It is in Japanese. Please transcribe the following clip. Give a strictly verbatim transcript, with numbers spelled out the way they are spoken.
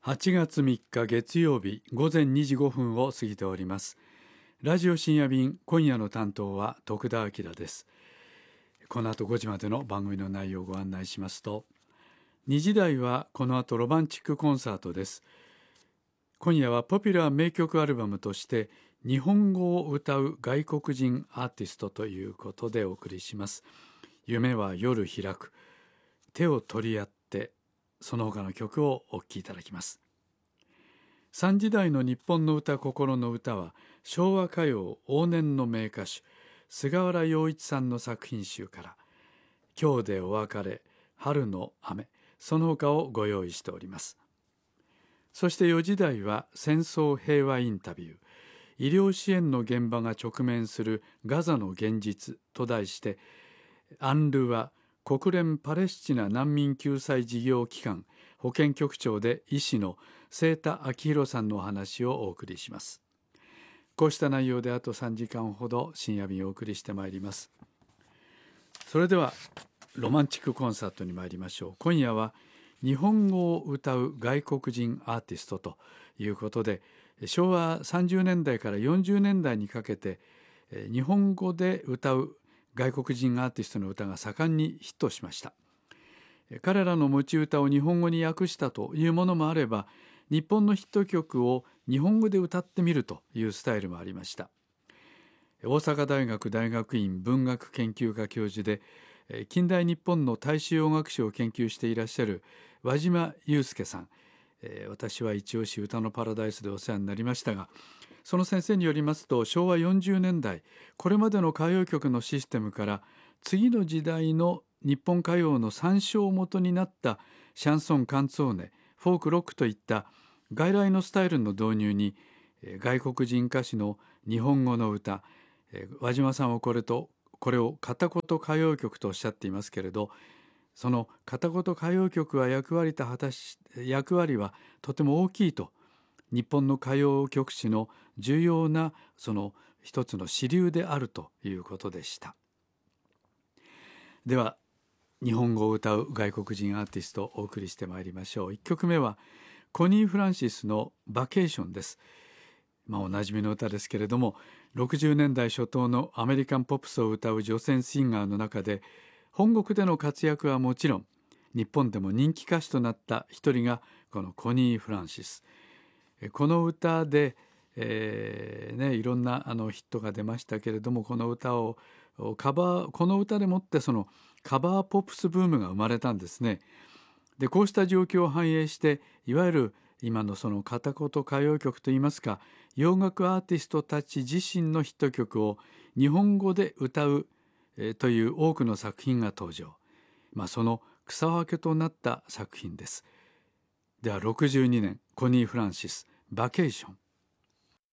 はちがつみっか月曜日午前にじごふんを過ぎております。ラジオ深夜便、今夜の担当は徳田明です。この後ごじまでの番組の内容をご案内しますと、にじ台はこの後ロマンチックコンサートです。今夜はポピュラー名曲アルバムとして日本語を歌う外国人アーティストということでお送りします。夢は夜開く、手を取り合って、その他の曲をお聴きいただきます。さんじ台の日本の歌心の歌は昭和歌謡往年の名歌手菅原洋一さんの作品集から今日でお別れ、春の雨、その他をご用意しております。そしてよじ台は戦争平和インタビュー、医療支援の現場が直面するガザの現実と題して、アンルワ国連パレスチナ難民救済事業機関保健局長で医師の清田明宏さんのお話をお送りします。こうした内容であとさんじかんほど深夜便をお送りしてまいります。それではロマンチックコンサートに参りましょう。今夜は日本語を歌う外国人アーティストということで、昭和さんじゅうねんだいからよんじゅうねんだいにかけて日本語で歌う外国人アーティストの歌が盛んにヒットしました。彼らの持ち歌を日本語に訳したというものもあれば、日本のヒット曲を日本語で歌ってみるというスタイルもありました。大阪大学大学院文学研究科教授で、近代日本の大衆音楽史を研究していらっしゃる和島祐介さん、私は一押し歌のパラダイスでお世話になりましたが、その先生によりますと、昭和よんじゅうねんだい、これまでの歌謡曲のシステムから次の時代の日本歌謡の参照元になったシャンソン・カンツォーネ、フォーク・ロックといった外来のスタイルの導入に、外国人歌手の日本語の歌、和島さんはこれとこれを片言歌謡曲とおっしゃっていますけれど、その片言歌謡曲は役割と果たし役割はとても大きいと、日本の歌謡曲史の重要なその一つの支流であるということでした。では日本語を歌う外国人アーティストをお送りしてまいりましょう。いっきょくめはコニー・フランシスのバケーションです。まあ、おなじみの歌ですけれども、ろくじゅうねんだい初頭のアメリカンポップスを歌う女性シンガーの中で、本国での活躍はもちろん日本でも人気歌手となった一人がこのコニー・フランシス。この歌で、えーね、いろんなあのヒットが出ましたけれども、この歌をカバーこの歌でもってそのカバーポップスブームが生まれたんですね。でこうした状況を反映して、いわゆる今のその片言歌謡曲といいますか、洋楽アーティストたち自身のヒット曲を日本語で歌う、えー、という多くの作品が登場。まあ、その草分けとなった作品です。ではろくじゅうにねん、コニー・フランシス、バケーション。